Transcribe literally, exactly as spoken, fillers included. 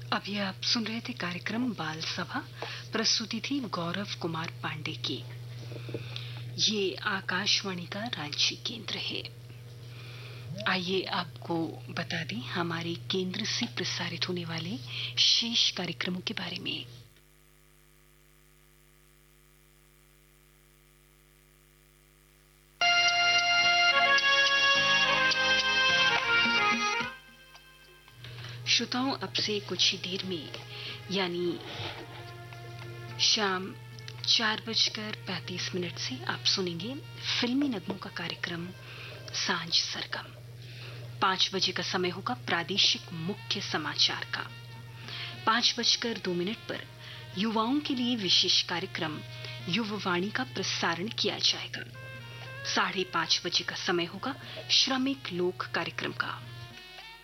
अभी आप सुन रहे थे कार्यक्रम बाल सभा। प्रस्तुति थी गौरव कुमार पांडे की। ये आकाशवाणी का रांची केंद्र है। आइए आपको बता दें हमारे केंद्र से प्रसारित होने वाले शेष कार्यक्रमों के बारे में। श्रोताओं, अब से कुछ ही देर में यानी शाम चार बजकर पैंतीस मिनट से आप सुनेंगे फिल्मी नगमों का कार्यक्रम सांझ सरगम। पांच बजे का समय होगा प्रादेशिक मुख्य समाचार का। पांच बजकर दो मिनट पर युवाओं के लिए विशेष कार्यक्रम युववाणी का प्रसारण किया जाएगा। साढ़े पांच बजे का समय होगा श्रमिक लोक कार्यक्रम का।